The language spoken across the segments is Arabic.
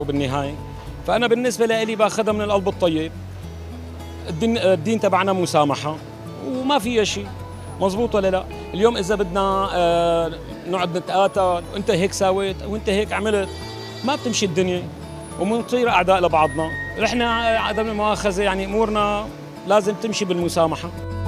بالنهاية فأنا بالنسبة لي باخذها من القلب الطيب. الدين تبعنا مسامحة وما فيها شيء، مزبوط ولا لا؟ اليوم إذا بدنا نقعد نتقاتل وأنت هيك سويت وأنت هيك عملت، ما بتمشي الدنيا وبنصير أعداء لبعضنا. نحن عدم المؤاخذة يعني أمورنا لازم تمشي بالمسامحة.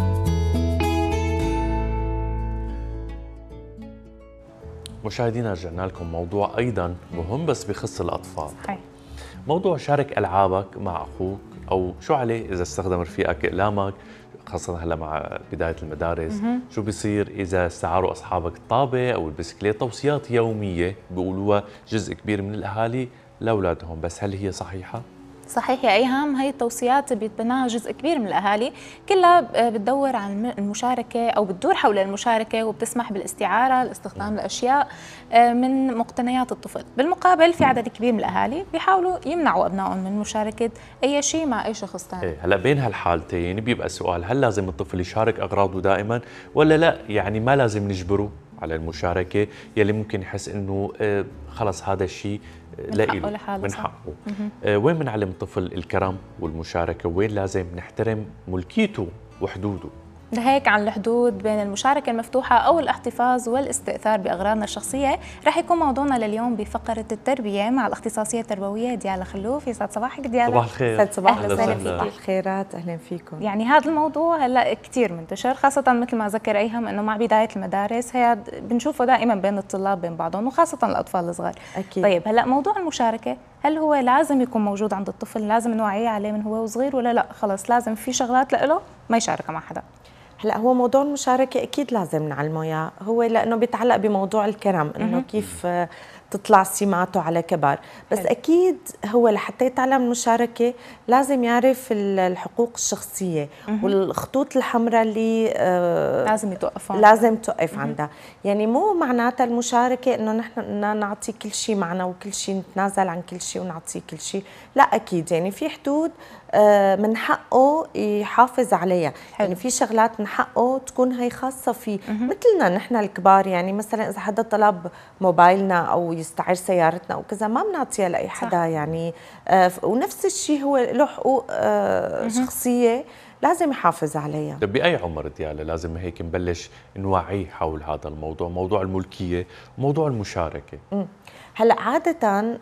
مشاهدينا، رجعنا لكم موضوع أيضا مهم بس بخص الأطفال. صحيح. موضوع شارك ألعابك مع أخوك، أو شو عليه إذا استخدم رفيقك أقلامك، خاصة هلا مع بداية المدارس. شو بيصير إذا استعاروا أصحابك الطابة أو البسكليت؟ توصيات يومية بيقولوها جزء كبير من الأهالي لأولادهم، بس هل هي صحيحة؟ صحيح يا ايهام، هي التوصيات بيتبناها جزء كبير من الاهالي، كلها بتدور عن المشاركه او بتدور حول المشاركه، وبتسمح بالاستعاره لاستخدام الاشياء من مقتنيات الطفل. بالمقابل في عدد كبير من الاهالي بيحاولوا يمنعوا ابنائهم من مشاركه اي شيء مع اي شخص ثاني. هلا بين هالحالتين بيبقى السؤال، هل لازم الطفل يشارك اغراضه دائما ولا لا؟ يعني ما لازم نجبره على المشاركه، يلي ممكن يحس انه خلص هذا الشيء لإله من حقه. وين بنعلم الطفل الكرم والمشاركه، وين لازم نحترم ملكيته وحدوده؟ لهيك عن الحدود بين المشاركة المفتوحة أو الاحتفاظ والاستئثار بأغراضنا الشخصية رح يكون موضوعنا لليوم بفقرة التربية مع الأختصاصية التربوية ديالا خلوف. يسعد صباحك ديالا. صباح الخير. صباح الخير. الخيرات، أهلا فيكم. يعني هذا الموضوع هلا كثير منتشر، خاصة مثل ما ذكر أيهم إنه مع بداية المدارس هي بنشوفه دائما بين الطلاب بين بعضهم، وخاصة الأطفال الصغار. أكيد. طيب هلا موضوع المشاركة، هل هو لازم يكون موجود عند الطفل؟ لازم نوعيه عليه من هو وصغير، ولا لا خلص لازم في شغلات له ما يشاركها مع حدا؟ هلا هو موضوع المشاركة أكيد لازم نعلمه إياه، هو لأنه بيتعلق بموضوع الكرم، إنه كيف تطلع سماته على كبر. بس حلو. أكيد هو لحتى يتعلم المشاركة لازم يعرف الحقوق الشخصية والخطوط الحمراء اللي لازم توقف عندها. يعني مو معناتها المشاركة إنه نحن نعطي كل شيء معنا وكل شيء نتنازل عن كل شيء ونعطيه كل شيء، لا أكيد. يعني في حدود من حقه يحافظ عليها. حلو. يعني في شغلات من حقه تكون هي خاصة فيه، مثلنا نحن الكبار. يعني مثلا إذا حدا طلب موبايلنا أو يستعير سيارتنا أو كذا ما بنعطيها لأي حدا. صح. يعني ونفس الشيء هو له حقوق شخصية لازم يحافظ عليها. بأي عمر ديالا لازم هيك نبلش نوعيه حول هذا الموضوع، موضوع الملكية وموضوع المشاركة؟ هلا عادة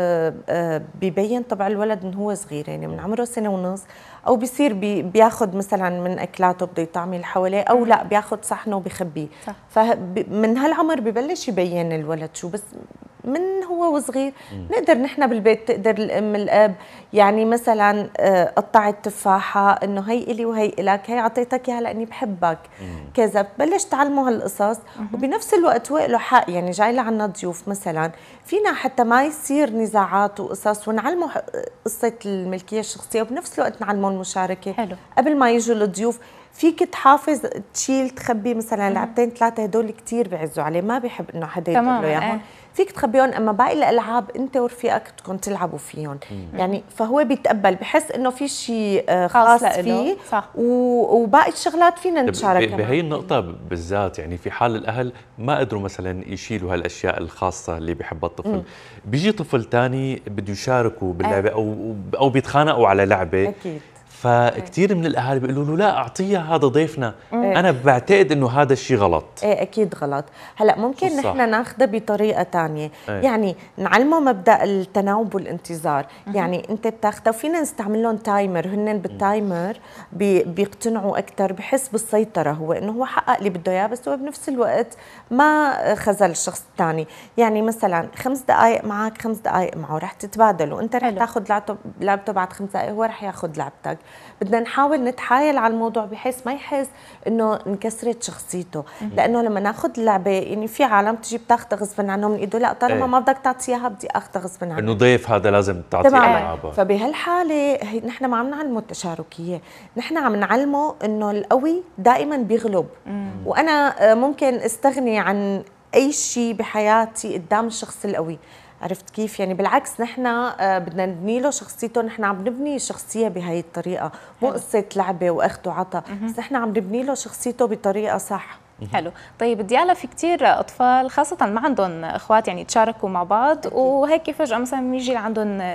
ببين طبع الولد من هو صغير، يعني من عمره سنة ونص، أو بيصير بياخد مثلا من أكلاته بده يطعمي اللي حواليه، أو لا بياخد صحنه وبيخبيه. فمن هالعمر ببلش يبين الولد شو. بس من هو وصغير نقدر نحن بالبيت، تقدر الأم الأب يعني مثلا قطعت تفاحة إنه هي إلي وهي إلك، هي عطيتك إياها لأني بحبك كذا، بتبلش تعلمه هالقصص. وبنفس الوقت هو له حق، يعني جاي لعنا ضيوف مثلا، فينا حتى ما يصير نزاعات وقصص ونعلمه قصة الملكية الشخصية وبنفس الوقت نعلمه المشاركة. حلو. قبل ما يجوا الضيوف فيك تحافظ تشيل تخبي مثلا لعبتين ثلاثة، هدول كتير بعزوا عليه، ما بيحب إنه حدا يدير له إياهم. فيك تخبيهم، اما باقي الالعاب انت ورفيقك بدكم تلعبوا فيهم. يعني فهو بيتقبل، بحس انه في شيء خاص فيه. صح. وباقي الشغلات فينا نتشارك. بهي النقطة بالذات، يعني في حال الاهل ما قدروا مثلا يشيلوا هالاشياء الخاصة اللي بيحبها الطفل، بيجي طفل ثاني بده يشاركوا باللعبة او بيتخانقوا على لعبة. اكيد. فكتير من الاهالي بيقولوا له لا اعطيها، هذا ضيفنا. انا بعتقد انه هذا الشيء غلط. ايه اكيد غلط. هلا ممكن نحن ناخذها بطريقه ثانيه. يعني نعلمه مبدا التناوب والانتظار. يعني انت بتاخذها، وفينا نستعمل لهم تايمر، هن بالتايمر بيقتنعوا اكثر، بحس بالسيطره، هو انه هو حقق اللي بده اياه، بس هو بنفس الوقت ما خذل الشخص الثاني. يعني مثلا 5 دقائق معك 5 دقائق معه، رح تتبادلوا، انت رح تاخذ لعبته بعد 5 دقائق، هو رح ياخذ لعبتك. بدنا نحاول نتحايل على الموضوع بحيث ما يحس انه انكسرت شخصيته. لانه لما ناخذ اللعبه، يعني في عالم تجي بتاخذ غصبا عنهم من ايده، لا طالما ما بدك تعطيها بدي اخذها غصبا عنه، انه ضيف هذا لازم تعطيه العابه. فبهالحاله نحن ما عم نعلمه التشاركيه، نحن عم نعلمه انه القوي دائما بيغلب. وانا ممكن استغني عن اي شيء بحياتي قدام الشخص القوي. عرفت كيف؟ يعني بالعكس نحن بدنا نبني له شخصيته، نحن عم نبني شخصية بهاي الطريقة، مو قصة لعبة وأخذ وعطا، بس نحن عم نبني له شخصيته بطريقة صح. حلو. طيب ديالا، في كتير اطفال خاصه ما عندهم اخوات يعني تشاركوا مع بعض، وهيك فجاه مثلا بيجي عندهم